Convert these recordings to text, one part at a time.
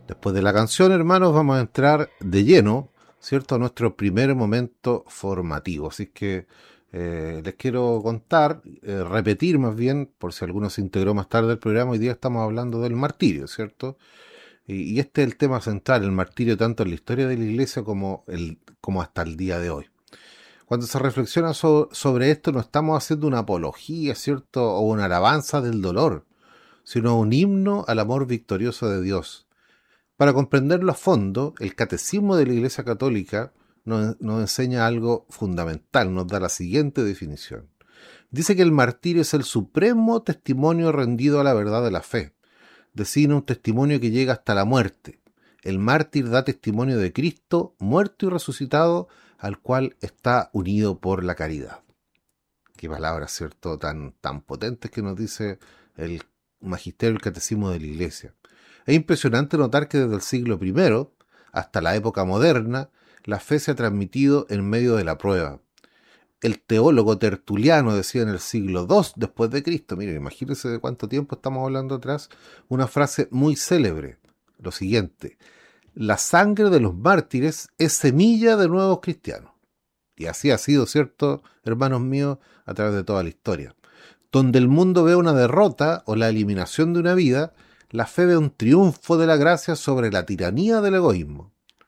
Después de la canción, hermanos, vamos a entrar de lleno, ¿cierto?, a nuestro primer momento formativo. Así que les quiero contar, repetir más bien, por si alguno se integró más tarde al programa, hoy día estamos hablando del martirio, ¿cierto? Y este es el tema central, el martirio tanto en la historia de la Iglesia como hasta el día de hoy. Cuando se reflexiona sobre esto, no estamos haciendo una apología, ¿cierto?, o una alabanza del dolor, sino un himno al amor victorioso de Dios. Para comprenderlo a fondo, el Catecismo de la Iglesia Católica nos enseña algo fundamental, nos da la siguiente definición. Dice que el martirio es el supremo testimonio rendido a la verdad de la fe. Designa un testimonio que llega hasta la muerte. El mártir da testimonio de Cristo, muerto y resucitado, al cual está unido por la caridad. Qué palabras, ¿cierto?, tan potentes que nos dice el magisterio del Catecismo de la Iglesia. Es impresionante notar que desde el siglo I hasta la época moderna, la fe se ha transmitido en medio de la prueba. El teólogo Tertuliano decía en el siglo II después de Cristo, miren, imagínense de cuánto tiempo estamos hablando atrás, una frase muy célebre, lo siguiente: la sangre de los mártires es semilla de nuevos cristianos. Y así ha sido, ¿cierto, hermanos míos, a través de toda la historia. Donde el mundo ve una derrota o la eliminación de una vida, la fe ve un triunfo de la gracia sobre la tiranía del egoísmo.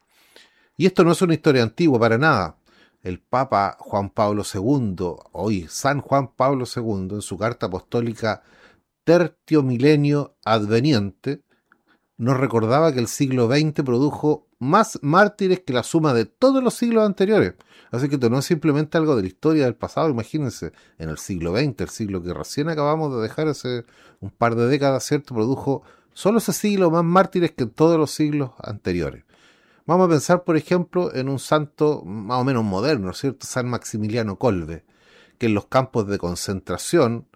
Y esto no es una historia antigua para nada. El Papa Juan Pablo II, hoy San Juan Pablo II, en su carta apostólica Tertio Milenio Adveniente, nos recordaba que el siglo XX produjo más mártires que la suma de todos los siglos anteriores. Así que esto no es simplemente algo de la historia del pasado. Imagínense, en el siglo XX, el siglo que recién acabamos de dejar hace un par de décadas, ¿cierto?, produjo solo ese siglo más mártires que en todos los siglos anteriores. Vamos a pensar, por ejemplo, en un santo más o menos moderno, ¿cierto?, San Maximiliano Kolbe, que en los campos de concentración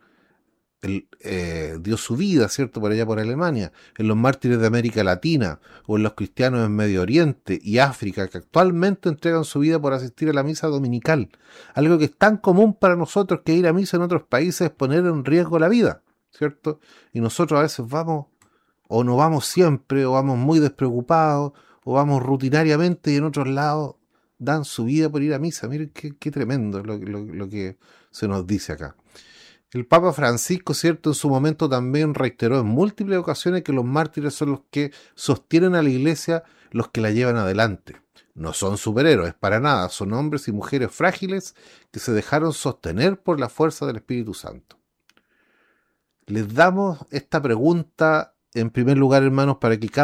dio su vida, ¿cierto?, por allá por Alemania, en los mártires de América Latina, o en los cristianos en Medio Oriente y África, que actualmente entregan su vida por asistir a la misa dominical. Algo que es tan común para nosotros que ir a misa en otros países es poner en riesgo la vida, ¿cierto? Y nosotros a veces vamos, o no vamos siempre, o vamos muy despreocupados, o vamos rutinariamente, y en otros lados dan su vida por ir a misa. Miren qué tremendo lo que se nos dice acá. El Papa Francisco, ¿cierto?, en su momento también reiteró en múltiples ocasiones que los mártires son los que sostienen a la Iglesia, los que la llevan adelante. No son superhéroes para nada, son hombres y mujeres frágiles que se dejaron sostener por la fuerza del Espíritu Santo. Les damos esta pregunta en primer lugar, hermanos, para que cada